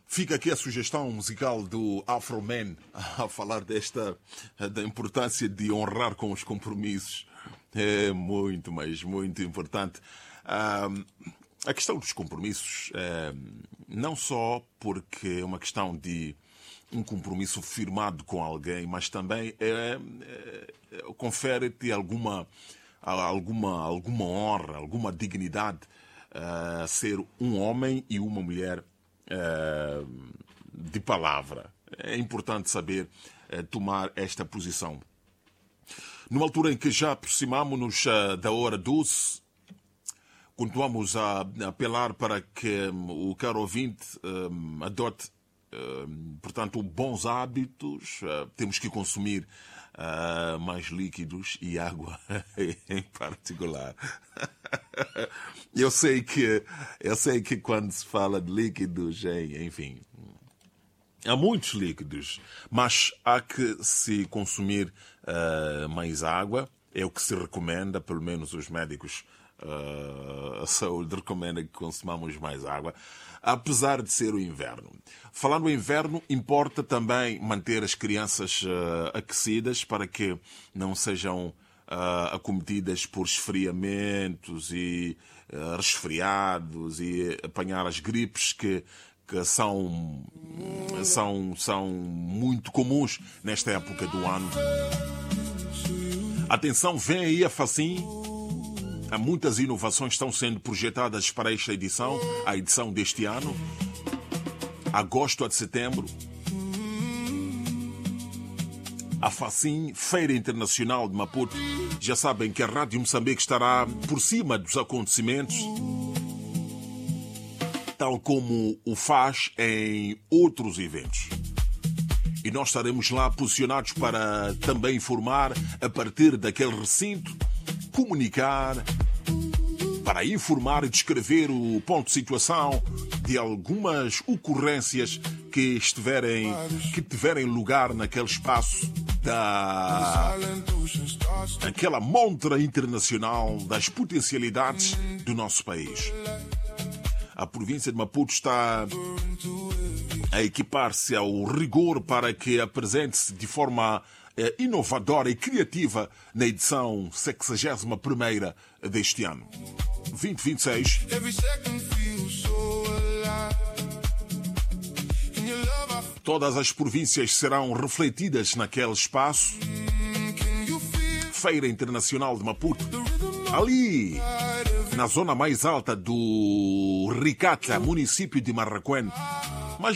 Fica aqui a sugestão musical do Afroman a falar da importância de honrar com os compromissos. É muito, mas muito importante. A questão dos compromissos, não só porque é uma questão de um compromisso firmado com alguém, mas também confere-te alguma honra, alguma dignidade ser um homem e uma mulher de palavra. É importante saber tomar esta posição. Numa altura em que já aproximamos-nos da hora 12, continuamos a apelar para que o caro ouvinte adote, portanto, bons hábitos. Temos que consumir mais líquidos e água em particular. Eu sei que quando se fala de líquidos, enfim, há muitos líquidos, mas há que se consumir mais água. É o que se recomenda, pelo menos os médicos a saúde recomenda que consumamos mais água, apesar de ser o inverno. Falando em inverno, importa também manter as crianças aquecidas para que não sejam acometidas por esfriamentos e resfriados e apanhar as gripes que são muito comuns nesta época do ano. Atenção, vem aí a Facim. Há muitas inovações que estão sendo projetadas para esta edição, a edição deste ano, agosto a setembro. A Facim, Feira Internacional de Maputo. Já sabem que a Rádio Moçambique estará por cima dos acontecimentos, tal como o faz em outros eventos. E nós estaremos lá posicionados para também informar a partir daquele recinto, comunicar, para informar e descrever o ponto de situação de algumas ocorrências que tiverem lugar naquele espaço daquela montra internacional das potencialidades do nosso país. A província de Maputo está a equipar-se ao rigor para que apresente-se de forma inovadora e criativa na edição 61ª deste ano. 2026. Todas as províncias serão refletidas naquele espaço. Feira Internacional de Maputo. Ali, na zona mais alta do Ricata, município de Marraquém.